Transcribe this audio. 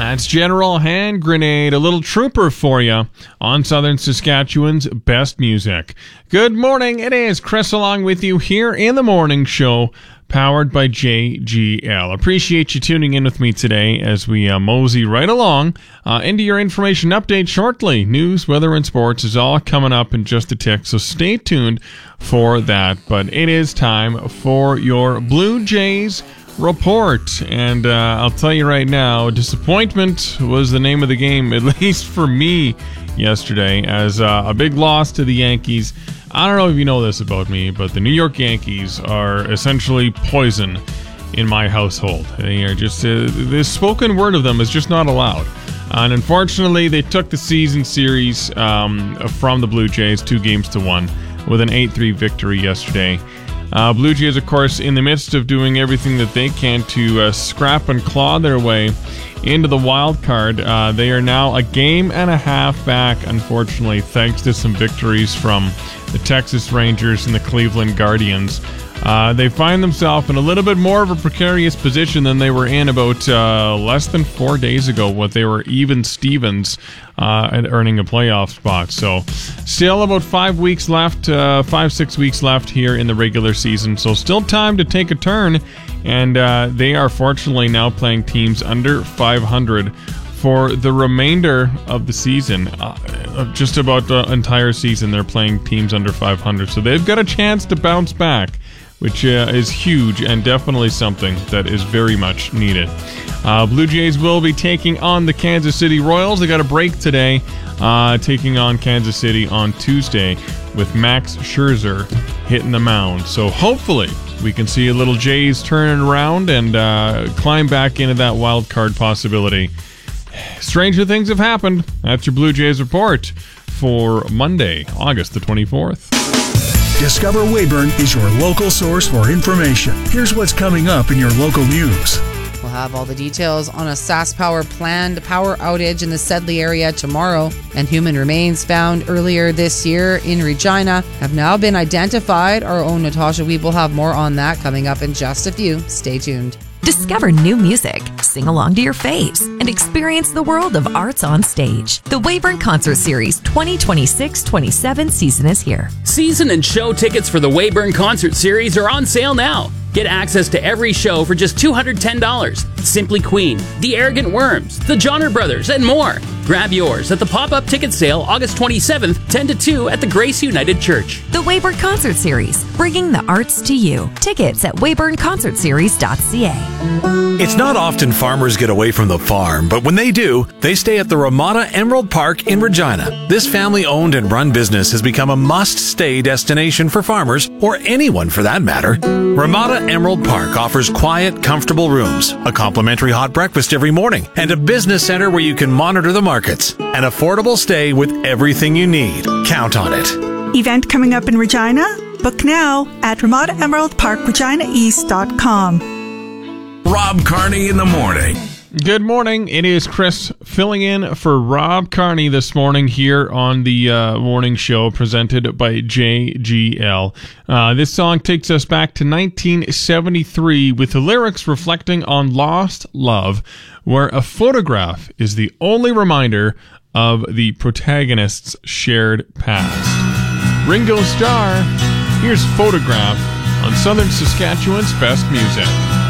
That's General Hand Grenade, a little trooper for you on Southern Saskatchewan's best music. Good morning. It is Chris along with you here in the morning show, powered by JGL. Appreciate you tuning in with me today as we mosey right along into your information update shortly. News, weather, and sports is all coming up in just a tick, so stay tuned for that. But it is time for your Blue Jays report, and I'll tell you right now, disappointment was the name of the game, at least for me yesterday, as a big loss to the Yankees. I don't know if you know this about me, but the New York Yankees are essentially poison in my household. They are just the spoken word of them is just not allowed, and unfortunately they took the season series from the Blue Jays 2-1 with an 8-3 victory yesterday. Blue Jays, of course, in the midst of doing everything that they can to scrap and claw their way into the wild card. They are now a game and a half back, unfortunately, thanks to some victories from the Texas Rangers and the Cleveland Guardians. They find themselves in a little bit more of a precarious position than they were in about less than 4 days ago, when they were even Stevens and earning a playoff spot. So still about 5 weeks left, 5-6 weeks left here in the regular season. So still time to take a turn. And they are fortunately now playing teams under 500 for the remainder of the season. Just about the entire season, they're playing teams under 500. So they've got a chance to bounce back, which is huge and definitely something that is very much needed. Blue Jays will be taking on the Kansas City Royals. They got a break today, taking on Kansas City on Tuesday with Max Scherzer hitting the mound. So hopefully we can see a little Jays turning around and climb back into that wild card possibility. Stranger things have happened. That's your Blue Jays report for Monday, August the 24th. Discover Weyburn is your local source for information. Here's what's coming up in your local news. We'll have all the details on a SaskPower planned power outage in the Sedley area tomorrow. And human remains found earlier this year in Regina have now been identified. Our own Natasha Weeb will have more on that coming up in just a few. Stay tuned. Discover new music, sing along to your faves, and experience the world of arts on stage. The Weyburn Concert Series 2026-27 season is here. Season and show tickets for the Weyburn Concert Series are on sale now. Get access to every show for just $210. Simply Queen, The Arrogant Worms, The Johnner Brothers, and more. Grab yours at the pop-up ticket sale August 27th, 10 to 2 at the Grace United Church. The Weyburn Concert Series, bringing the arts to you. Tickets at weyburnconcertseries.ca. It's not often farmers get away from the farm, but when they do, they stay at the Ramada Emerald Park in Regina. This family-owned and run business has become a must-stay destination for farmers, or anyone for that matter. Ramada Emerald Park offers quiet, comfortable rooms, a complimentary hot breakfast every morning, and a business center where you can monitor the markets. An affordable stay with everything you need. Count on it. Event coming up in Regina? Book now at RamadaEmeraldParkReginaEast.com. Rob Carney in the morning. Good morning. It is Chris filling in for Rob Carney this morning here on the morning show presented by JGL. This song takes us back to 1973 with the lyrics reflecting on lost love, where a photograph is the only reminder of the protagonist's shared past. Ringo Starr, here's Photograph on Southern Saskatchewan's best music.